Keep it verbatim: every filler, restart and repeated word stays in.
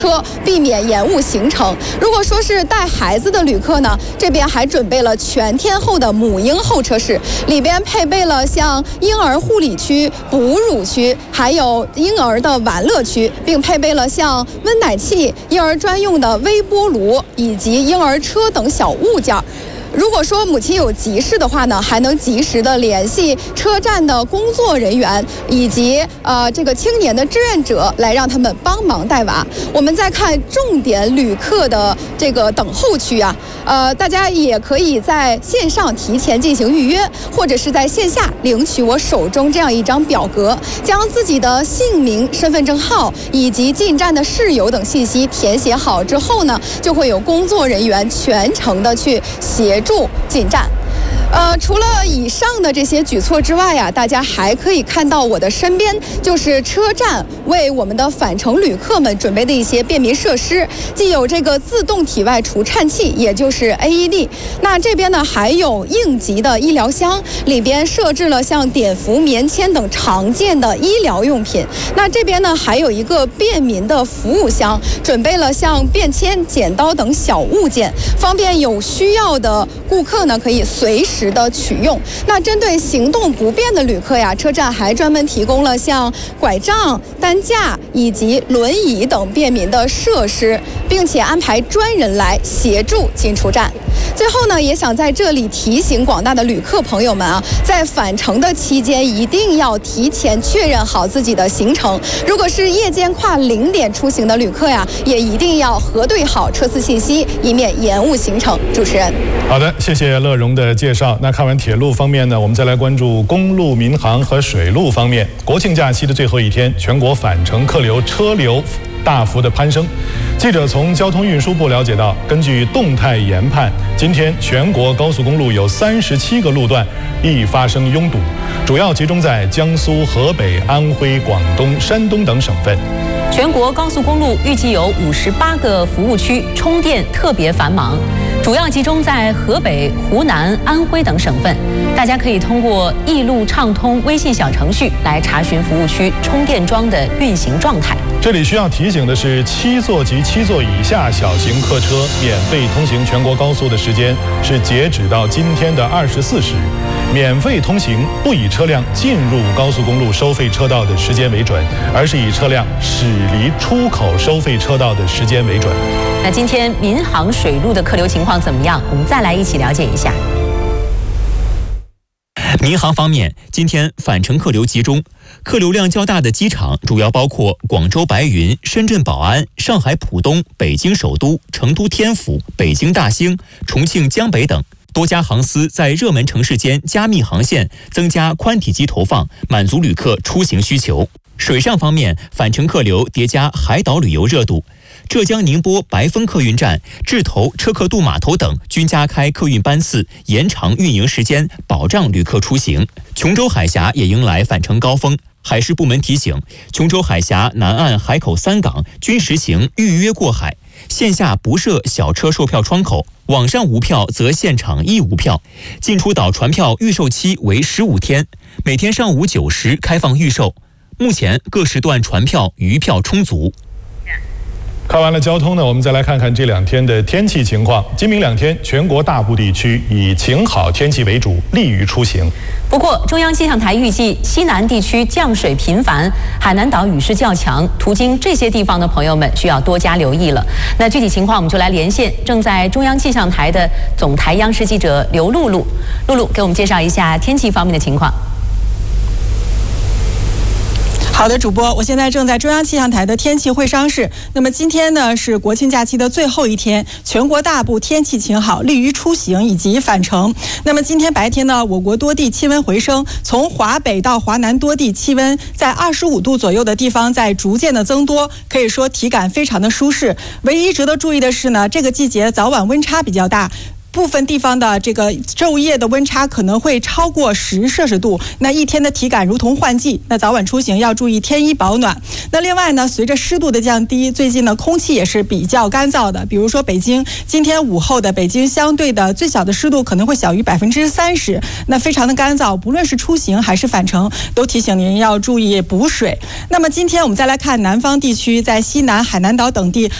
车，避免延误行程。如果说是带孩子的旅客呢，这边还准备了全天候的母婴候车室，里边配备了像婴儿护理区、哺乳区，还有婴儿的玩乐区，并配备了像温奶器、婴儿专用的微波炉以及婴儿车等小物件。如果说母亲有急事的话呢，还能及时的联系车站的工作人员以及呃这个青年的志愿者来让他们帮忙带娃。我们再看重点旅客的这个等候区啊，呃，大家也可以在线上提前进行预约，或者是在线下领取我手中这样一张表格，将自己的姓名、身份证号以及进站的事由等信息填写好之后呢，就会有工作人员全程的去协助进站。呃，除了以上的这些举措之外呀、啊，大家还可以看到我的身边就是车站为我们的返程旅客们准备的一些便民设施，既有这个自动体外除颤器，也就是 A E D。那这边呢还有应急的医疗箱，里边设置了像碘伏、棉签等常见的医疗用品。那这边呢还有一个便民的服务箱，准备了像便签、剪刀等小物件，方便有需要的顾客呢可以随时的取用。那针对行动不便的旅客呀，车站还专门提供了像拐杖、担架以及轮椅等便民的设施，并且安排专人来协助进出站。最后呢，也想在这里提醒广大的旅客朋友们啊，在返程的期间一定要提前确认好自己的行程。如果是夜间跨零点出行的旅客呀，也一定要核对好车次信息，以免延误行程。主持人， 好的，谢谢乐荣的介绍。那看完铁路方面呢，我们再来关注公路、民航和水路方面。国庆假期的最后一天，全国返程客流车流大幅的攀升。记者从交通运输部了解到，根据动态研判，今天全国高速公路有三十七个路段易发生拥堵，主要集中在江苏、河北、安徽、广东、山东等省份。 全国高速公路预计有五十八个服务区，充电特别繁忙，主要集中在河北、湖南、安徽等省份。大家可以通过易路畅通微信小程序来查询服务区充电桩的运行状态。 这里需要提醒的是，七座及七座以下小型客车免费通行全国高速的时间是截止到今天的二十四时。免费通行不以车辆进入高速公路收费车道的时间为准，而是以车辆驶离出口收费车道的时间为准。 那今天民航水路的客流情况怎么样？我们再来一起了解一下。 民航方面，今天返程客流集中，客流量较大的机场主要包括广州白云、深圳宝安、上海浦东、北京首都、成都天府、北京大兴、重庆江北等。多家航司在热门城市间加密航线，增加宽体机投放，满足旅客出行需求。水上方面，返程客流叠加海岛旅游热度，浙江宁波白峰客运站、志头车客渡码头等均加开客运班次，延长运营时间，保障旅客出行。琼州海峡也迎来返程高峰。海事部门提醒，琼州海峡南岸海口三港均实行预约过海，线下不设小车售票窗口，网上无票则现场亦无票。进出岛船票预售期为十五天，每天上午九时开放预售。目前各时段船票余票充足。 看完了交通呢，我们再来看看这两天的天气情况。今明两天，全国大部地区以晴好天气为主，利于出行。 不过，中央气象台预计西南地区降水频繁，海南岛雨势较强，途经这些地方的朋友们需要多加留意了。那具体情况我们就来连线正在中央气象台的总台央视记者刘露露。露露给我们介绍一下天气方面的情况。 好的，主播，我现在正在中央气象台的天气会商室。那么今天呢是国庆假期的最后一天，全国大部天气晴好，利于出行以及返程。那么今天白天呢，我国多地气温回升，从华北到华南多地气温在二十五度左右的地方在逐渐的增多，可以说体感非常的舒适。唯一值得注意的是呢，这个季节早晚温差比较大。 部分地方的这个昼夜的温差可能会超过十摄氏度，那一天的体感如同换季。那早晚出行要注意添衣保暖。那另外呢，随着湿度的降低，最近呢空气也是比较干燥的。比如说北京今天午后的北京相对的最小的湿度可能会小于百分之三十，那非常的干燥，不论是出行还是返程，都提醒您要注意补水。那么今天我们再来看南方地区，在西南、海南岛等地